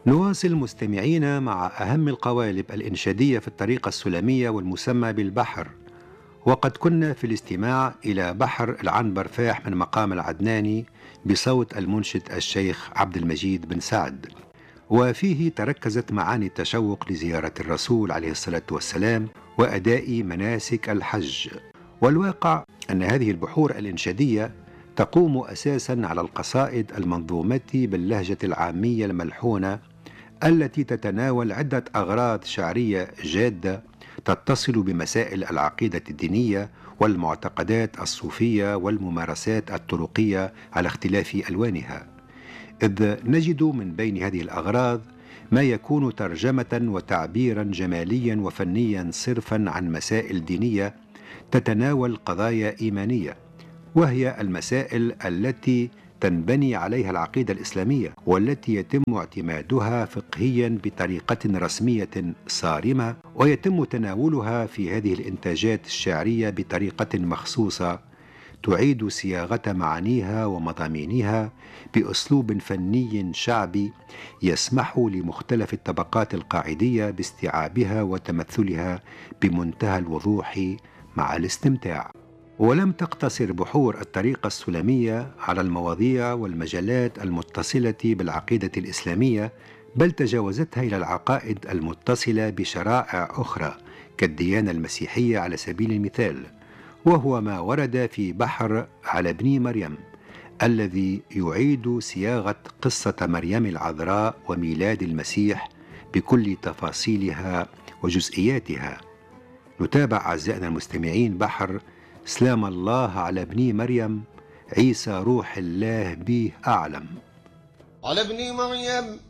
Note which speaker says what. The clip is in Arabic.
Speaker 1: نواصل مستمعين مع أهم القوالب الإنشادية في الطريقة السلمية والمسمى بالبحر. وقد كنا في الاستماع إلى بحر العنبر فاح من مقام العدناني بصوت المنشد الشيخ عبد المجيد بن سعد، وفيه تركزت معاني التشوق لزيارة الرسول عليه الصلاة والسلام وأداء مناسك الحج. والواقع أن هذه البحور الإنشادية تقوم أساسا على القصائد المنظومة باللهجة العامية الملحونة التي تتناول عدة أغراض شعرية جادة تتصل بمسائل العقيدة الدينية والمعتقدات الصوفية والممارسات الطرقية على اختلاف ألوانها، إذ نجد من بين هذه الأغراض ما يكون ترجمة وتعبيرا جماليا وفنيا صرفا عن مسائل دينية تتناول قضايا إيمانية، وهي المسائل التي تنبني عليها العقيدة الإسلامية والتي يتم اعتمادها فقهيا بطريقة رسمية صارمة، ويتم تناولها في هذه الإنتاجات الشعرية بطريقة مخصوصة تعيد صياغة معانيها ومضامينها بأسلوب فني شعبي يسمح لمختلف الطبقات القاعدية باستيعابها وتمثلها بمنتهى الوضوح مع الاستمتاع. ولم تقتصر بحور الطريقة السلمية على المواضيع والمجالات المتصلة بالعقيدة الإسلامية، بل تجاوزتها إلى العقائد المتصلة بشرائع أخرى كالديانة المسيحية على سبيل المثال، وهو ما ورد في بحر على ابن مريم الذي يعيد صياغة قصة مريم العذراء وميلاد المسيح بكل تفاصيلها وجزئياتها. نتابع أعزائنا المستمعين بحر سلام الله على ابن مريم، عيسى روح الله به أعلم.
Speaker 2: على ابن مريم